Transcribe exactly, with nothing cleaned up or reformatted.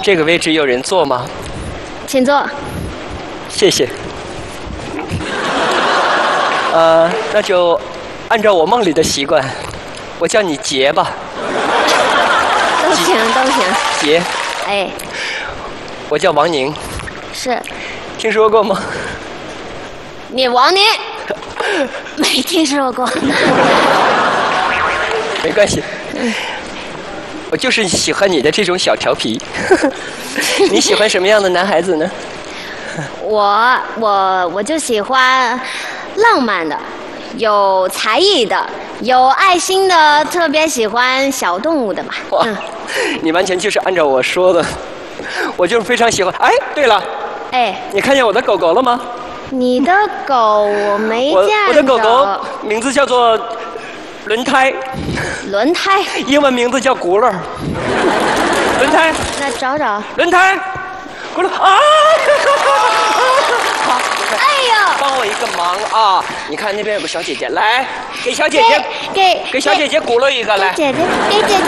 这个位置有人坐吗？ 请坐。 谢谢。呃，那就按照我梦里的习惯，我叫你杰吧。 都行都行。 杰。 哎。 我叫王宁。 是。 听说过吗？ 你王宁。没听说过。 没关系。我就是喜欢你的这种小调皮。你喜欢什么样的男孩子呢？ 我我我就喜欢浪漫的，有才艺的，有爱心的，特别喜欢小动物的嘛。 哇，嗯、你完全就是按照我说的，我就是非常喜欢。哎，对了， 哎， 你看见我的狗狗了吗？ 你的狗我没见我我的狗狗名字叫做轮胎。 轮胎。 英文名字叫轱辘。轮胎。 那找找。 轮胎。轱辘啊！好， 哎呦， 帮我一个忙啊！你看那边有个小姐姐，来给小姐姐给给给小姐姐轱辘一个来。 姐姐给姐姐。